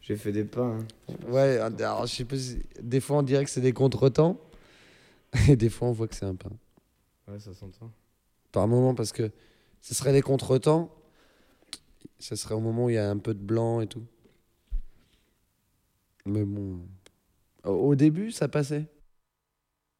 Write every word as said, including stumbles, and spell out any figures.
J'ai fait des pas. Hein. Ouais, alors je sais pas si... Des fois on dirait que c'est des contretemps. Et des fois on voit que c'est un pain. Ouais, ça s'entend. Par moment, parce que ce serait des contretemps. Ça serait au moment où il y a un peu de blanc et tout. Mais bon. Au au début, ça passait.